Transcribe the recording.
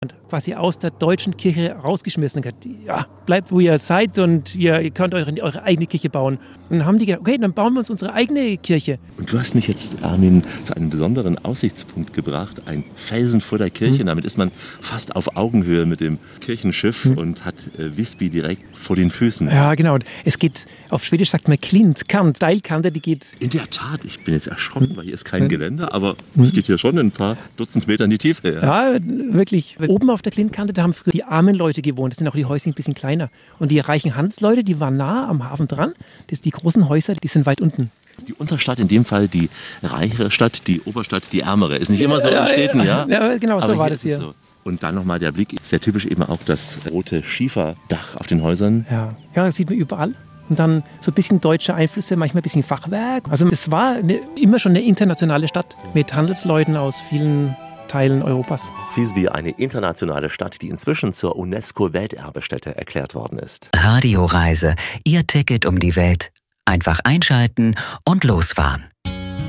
quasi aus der deutschen Kirche rausgeschmissen. Ja, bleibt, wo ihr seid und ihr könnt eure eigene Kirche bauen. Und dann haben die gedacht, okay, dann bauen wir uns unsere eigene Kirche. Und du hast mich jetzt, Armin, zu einem besonderen Aussichtspunkt gebracht, ein Felsen vor der Kirche. Damit ist man fast auf Augenhöhe mit dem Kirchenschiff und hat Visby direkt vor den Füßen. Ja, genau. Es geht, auf Schwedisch sagt man Kant, Steilkante, die geht... In der Tat, ich bin jetzt erschrocken, weil hier ist kein Geländer, aber es geht hier schon ein paar Dutzend Meter in die Tiefe. Ja, wirklich. Oben auf der Klintkante, da haben früher die armen Leute gewohnt. Das sind auch die Häuschen ein bisschen kleiner. Und die reichen Handelsleute, die waren nah am Hafen dran. Die großen Häuser, die sind weit unten. Die Unterstadt, in dem Fall die reichere Stadt, die Oberstadt, die ärmere. Ist nicht immer so in Städten, ja? Ja, genau, so war das hier. So. Und dann nochmal der Blick, sehr typisch eben auch das rote Schieferdach auf den Häusern. Ja, das sieht man überall. Und dann so ein bisschen deutsche Einflüsse, manchmal ein bisschen Fachwerk. Also es war immer schon eine internationale Stadt mit Handelsleuten aus vielen Teilen Europas. Visby, eine internationale Stadt, die inzwischen zur UNESCO-Welterbestätte erklärt worden ist. Radioreise, Ihr Ticket um die Welt. Einfach einschalten und losfahren.